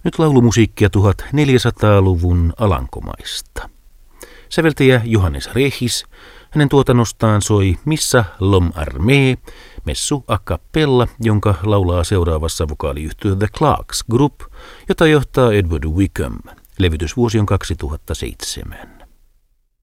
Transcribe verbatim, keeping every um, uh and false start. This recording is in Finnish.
Nyt laulumusiikkia tuhatneljäsataaluvun Alankomaista. Säveltäjä Johannes Rehis. Hänen tuotannostaan soi Missa l'homme armé, messu a cappella, jonka laulaa seuraavassa vokaaliyhtye The Clarks Group, jota johtaa Edward Wickham. Levytysvuosi on kaksituhattaseitsemän.